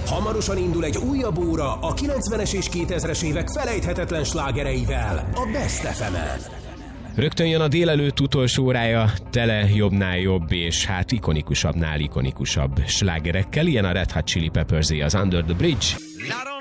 Hamarosan indul egy újabb óra a 90-es és 2000-es évek felejthetetlen slágereivel a Best FM-en. Rögtön jön a délelőtt utolsó órája, tele jobbnál jobb és hát ikonikusabbnál ikonikusabb slágerekkel. Ilyen a Red Hot Chili Peppers-é az Under the Bridge.